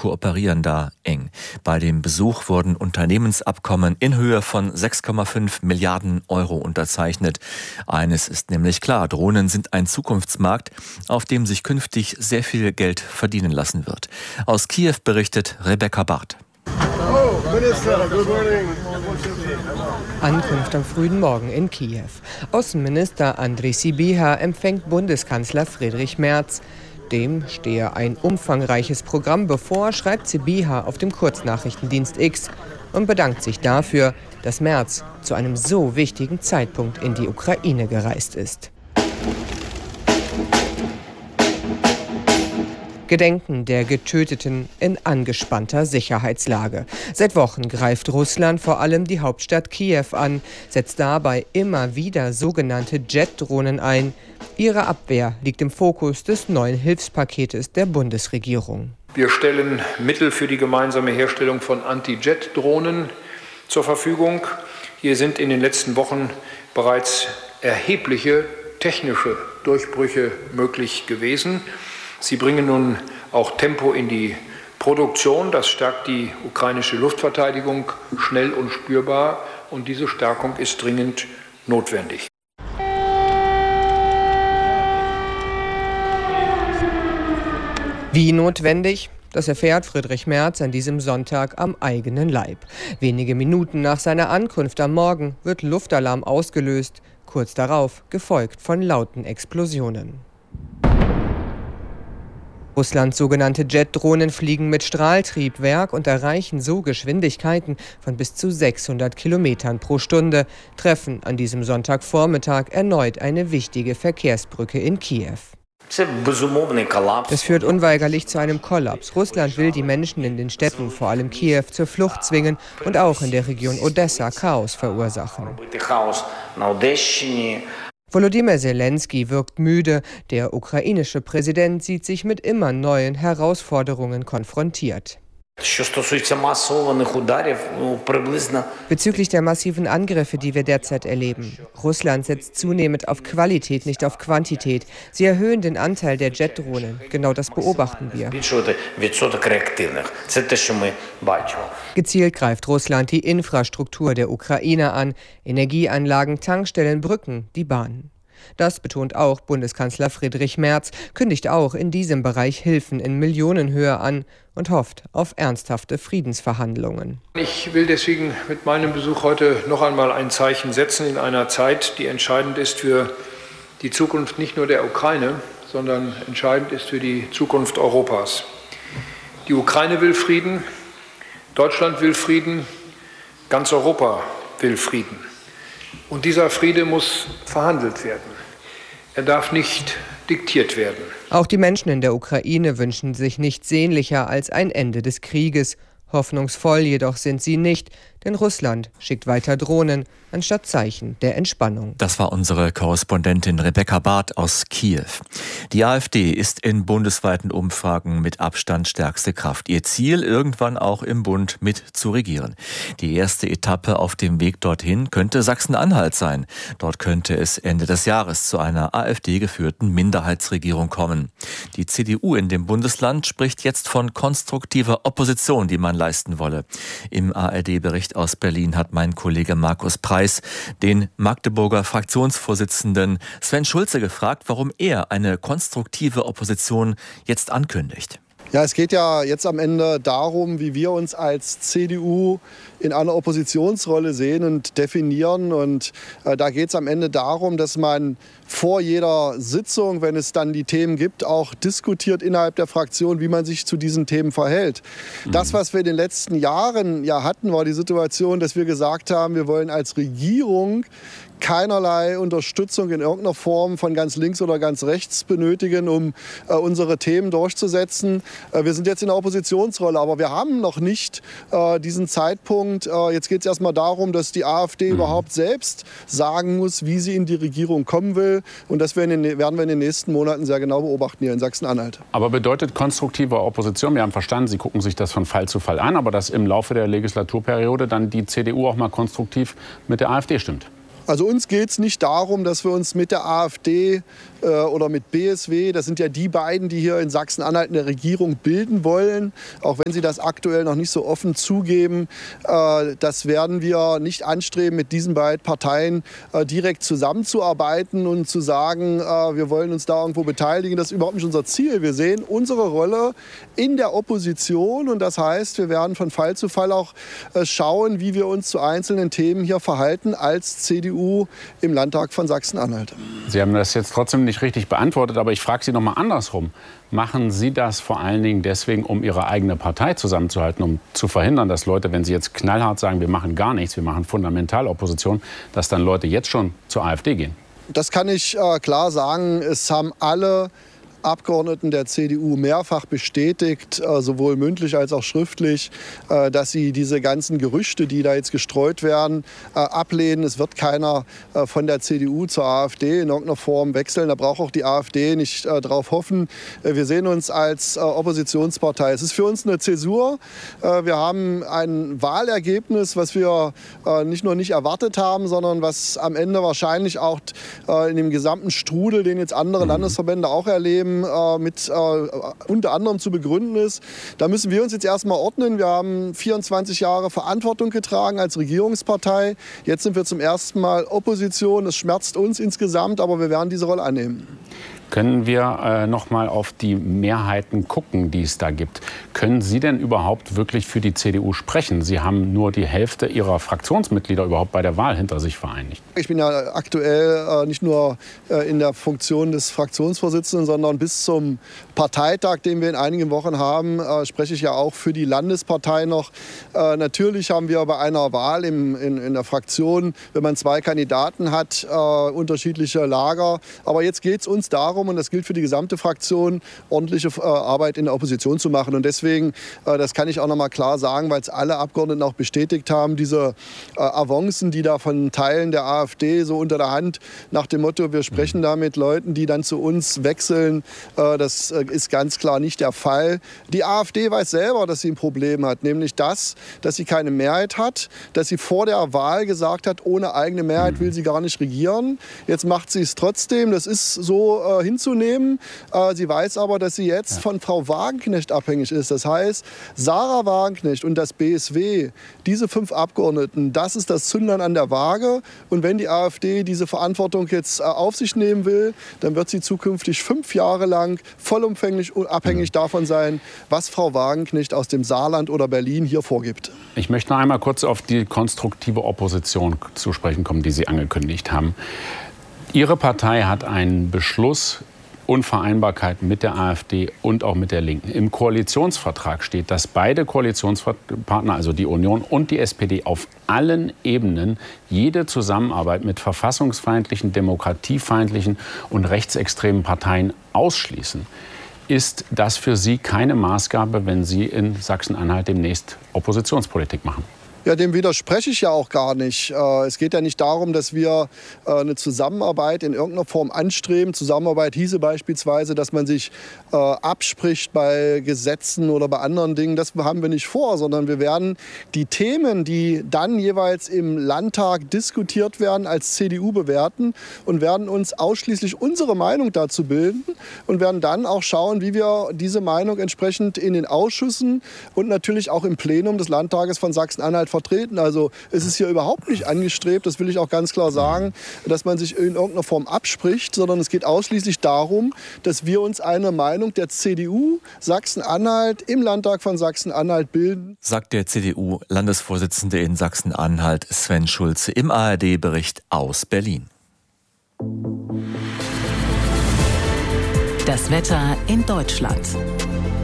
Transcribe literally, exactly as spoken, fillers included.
kooperieren da eng. Bei dem Besuch wurden Unternehmensabkommen in Höhe von sechs Komma fünf Milliarden Euro unterzeichnet. Eines ist nämlich klar: Drohnen sind ein Zukunftsmarkt, auf dem sich künftig sehr viel Geld verdienen lassen wird. Aus Kiew berichtet Rebecca Barth. Ankunft am frühen Morgen in Kiew. Außenminister Andrej Sybiha empfängt Bundeskanzler Friedrich Merz. Dem stehe ein umfangreiches Programm bevor, schreibt Sybiha auf dem Kurznachrichtendienst X und bedankt sich dafür, dass Merz zu einem so wichtigen Zeitpunkt in die Ukraine gereist ist. Gedenken der Getöteten in angespannter Sicherheitslage. Seit Wochen greift Russland vor allem die Hauptstadt Kiew an, setzt dabei immer wieder sogenannte Jet-Drohnen ein. Ihre Abwehr liegt im Fokus des neuen Hilfspaketes der Bundesregierung. Wir stellen Mittel für die gemeinsame Herstellung von Anti-Jet-Drohnen zur Verfügung. Hier sind in den letzten Wochen bereits erhebliche technische Durchbrüche möglich gewesen. Sie bringen nun auch Tempo in die Produktion. Das stärkt die ukrainische Luftverteidigung schnell und spürbar. Und diese Stärkung ist dringend notwendig. Wie notwendig? Das erfährt Friedrich Merz an diesem Sonntag am eigenen Leib. Wenige Minuten nach seiner Ankunft am Morgen wird Luftalarm ausgelöst. Kurz darauf gefolgt von lauten Explosionen. Russlands sogenannte Jet-Drohnen fliegen mit Strahltriebwerk und erreichen so Geschwindigkeiten von bis zu sechshundert Kilometern pro Stunde, treffen an diesem Sonntagvormittag erneut eine wichtige Verkehrsbrücke in Kiew. Das führt unweigerlich zu einem Kollaps. Russland will die Menschen in den Städten, vor allem Kiew, zur Flucht zwingen und auch in der Region Odessa Chaos verursachen. Volodymyr Zelensky wirkt müde. Der ukrainische Präsident sieht sich mit immer neuen Herausforderungen konfrontiert. Bezüglich der massiven Angriffe, die wir derzeit erleben. Russland setzt zunehmend auf Qualität, nicht auf Quantität. Sie erhöhen den Anteil der Jet-Drohnen. Genau das beobachten wir. Gezielt greift Russland die Infrastruktur der Ukraine an. Energieanlagen, Tankstellen, Brücken, die Bahn. Das betont auch Bundeskanzler Friedrich Merz, kündigt auch in diesem Bereich Hilfen in Millionenhöhe an und hofft auf ernsthafte Friedensverhandlungen. Ich will deswegen mit meinem Besuch heute noch einmal ein Zeichen setzen in einer Zeit, die entscheidend ist für die Zukunft nicht nur der Ukraine, sondern entscheidend ist für die Zukunft Europas. Die Ukraine will Frieden, Deutschland will Frieden, ganz Europa will Frieden. Und dieser Friede muss verhandelt werden. Er darf nicht diktiert werden. Auch die Menschen in der Ukraine wünschen sich nichts sehnlicher als ein Ende des Krieges. Hoffnungsvoll jedoch sind sie nicht, denn Russland schickt weiter Drohnen anstatt Zeichen der Entspannung. Das war unsere Korrespondentin Rebecca Barth aus Kiew. Die AfD ist in bundesweiten Umfragen mit Abstand stärkste Kraft. Ihr Ziel, irgendwann auch im Bund mit zu regieren. Die erste Etappe auf dem Weg dorthin könnte Sachsen-Anhalt sein. Dort könnte es Ende des Jahres zu einer AfD-geführten Minderheitsregierung kommen. Die C D U in dem Bundesland spricht jetzt von konstruktiver Opposition, die man leisten wolle. Im A R D-Bericht aus Berlin hat mein Kollege Markus Preis den Magdeburger Fraktionsvorsitzenden Sven Schulze gefragt, warum er eine konstruktive Opposition jetzt ankündigt. Ja, es geht ja jetzt am Ende darum, wie wir uns als C D U in einer Oppositionsrolle sehen und definieren. Und äh, da geht es am Ende darum, dass man vor jeder Sitzung, wenn es dann die Themen gibt, auch diskutiert innerhalb der Fraktion, wie man sich zu diesen Themen verhält. Mhm. Das, was wir in den letzten Jahren ja hatten, war die Situation, dass wir gesagt haben, wir wollen als Regierung keinerlei Unterstützung in irgendeiner Form von ganz links oder ganz rechts benötigen, um äh, unsere Themen durchzusetzen. Äh, wir sind jetzt in der Oppositionsrolle, aber wir haben noch nicht äh, diesen Zeitpunkt. Äh, jetzt geht es erstmal darum, dass die AfD mhm. überhaupt selbst sagen muss, wie sie in die Regierung kommen will. Und das werden wir in den nächsten Monaten sehr genau beobachten hier in Sachsen-Anhalt. Aber bedeutet konstruktive Opposition, wir haben verstanden, Sie gucken sich das von Fall zu Fall an, aber dass im Laufe der Legislaturperiode dann die C D U auch mal konstruktiv mit der AfD stimmt? Also uns geht es nicht darum, dass wir uns mit der AfD äh, oder mit B S W, das sind ja die beiden, die hier in Sachsen-Anhalt eine Regierung bilden wollen, auch wenn sie das aktuell noch nicht so offen zugeben. Äh, das werden wir nicht anstreben, mit diesen beiden Parteien äh, direkt zusammenzuarbeiten und zu sagen, äh, wir wollen uns da irgendwo beteiligen. Das ist überhaupt nicht unser Ziel. Wir sehen unsere Rolle in der Opposition und das heißt, wir werden von Fall zu Fall auch äh, schauen, wie wir uns zu einzelnen Themen hier verhalten als C D U im Landtag von Sachsen-Anhalt. Sie haben das jetzt trotzdem nicht richtig beantwortet, aber ich frage Sie noch mal andersrum. Machen Sie das vor allen Dingen deswegen, um Ihre eigene Partei zusammenzuhalten, um zu verhindern, dass Leute, wenn Sie jetzt knallhart sagen, wir machen gar nichts, wir machen Fundamentalopposition, dass dann Leute jetzt schon zur AfD gehen? Das kann ich äh, klar sagen. Es haben alle Abgeordneten der C D U mehrfach bestätigt, äh, sowohl mündlich als auch schriftlich, äh, dass sie diese ganzen Gerüchte, die da jetzt gestreut werden, äh, ablehnen. Es wird keiner äh, von der C D U zur AfD in irgendeiner Form wechseln. Da braucht auch die AfD nicht äh, drauf hoffen. Äh, wir sehen uns als äh, Oppositionspartei. Es ist für uns eine Zäsur. Äh, wir haben ein Wahlergebnis, was wir äh, nicht nur nicht erwartet haben, sondern was am Ende wahrscheinlich auch äh, in dem gesamten Strudel, den jetzt andere Landesverbände auch erleben, mit äh, unter anderem zu begründen ist. Da müssen wir uns jetzt erstmal ordnen. Wir haben vierundzwanzig Jahre Verantwortung getragen als Regierungspartei. Jetzt sind wir zum ersten Mal Opposition. Das schmerzt uns insgesamt, aber wir werden diese Rolle annehmen. Können wir äh, noch mal auf die Mehrheiten gucken, die es da gibt? Können Sie denn überhaupt wirklich für die C D U sprechen? Sie haben nur die Hälfte Ihrer Fraktionsmitglieder überhaupt bei der Wahl hinter sich vereinigt. Ich bin ja aktuell äh, nicht nur äh, in der Funktion des Fraktionsvorsitzenden, sondern bis zum Parteitag, den wir in einigen Wochen haben, äh, spreche ich ja auch für die Landespartei noch. Äh, natürlich haben wir bei einer Wahl im, in, in der Fraktion, wenn man zwei Kandidaten hat, äh, unterschiedliche Lager. Aber jetzt geht es uns darum, und das gilt für die gesamte Fraktion, ordentliche äh, Arbeit in der Opposition zu machen. Und deswegen, äh, das kann ich auch noch mal klar sagen, weil es alle Abgeordneten auch bestätigt haben, diese äh, Avancen, die da von Teilen der AfD so unter der Hand nach dem Motto, wir sprechen da mit Leuten, die dann zu uns wechseln, äh, das äh, ist ganz klar nicht der Fall. Die AfD weiß selber, dass sie ein Problem hat, nämlich das, dass sie keine Mehrheit hat, dass sie vor der Wahl gesagt hat, ohne eigene Mehrheit will sie gar nicht regieren. Jetzt macht sie es trotzdem, das ist so äh, hinzunehmen. Äh, sie weiß aber, dass sie jetzt von Frau Wagenknecht abhängig ist. Das heißt, Sarah Wagenknecht und das B S W, diese fünf Abgeordneten, das ist das Zündern an der Waage. Und wenn die AfD diese Verantwortung jetzt äh, auf sich nehmen will, dann wird sie zukünftig fünf Jahre lang vollumfänglich abhängig davon sein, was Frau Wagenknecht aus dem Saarland oder Berlin hier vorgibt. Ich möchte noch einmal kurz auf die konstruktive Opposition zu sprechen kommen, die Sie angekündigt haben. Ihre Partei hat einen Beschluss, Unvereinbarkeit mit der AfD und auch mit der Linken. Im Koalitionsvertrag steht, dass beide Koalitionspartner, also die Union und die S P D, auf allen Ebenen jede Zusammenarbeit mit verfassungsfeindlichen, demokratiefeindlichen und rechtsextremen Parteien ausschließen. Ist das für Sie keine Maßgabe, wenn Sie in Sachsen-Anhalt demnächst Oppositionspolitik machen? Ja, dem widerspreche ich ja auch gar nicht. Es geht ja nicht darum, dass wir eine Zusammenarbeit in irgendeiner Form anstreben. Zusammenarbeit hieße beispielsweise, dass man sich abspricht bei Gesetzen oder bei anderen Dingen. Das haben wir nicht vor, sondern wir werden die Themen, die dann jeweils im Landtag diskutiert werden, als C D U bewerten und werden uns ausschließlich unsere Meinung dazu bilden und werden dann auch schauen, wie wir diese Meinung entsprechend in den Ausschüssen und natürlich auch im Plenum des Landtages von Sachsen-Anhalt vertreten. Also es ist hier überhaupt nicht angestrebt, das will ich auch ganz klar sagen, dass man sich in irgendeiner Form abspricht, sondern es geht ausschließlich darum, dass wir uns eine Meinung der C D U Sachsen-Anhalt im Landtag von Sachsen-Anhalt bilden. Sagt der C D U-Landesvorsitzende in Sachsen-Anhalt Sven Schulze im A R D-Bericht aus Berlin. Das Wetter in Deutschland.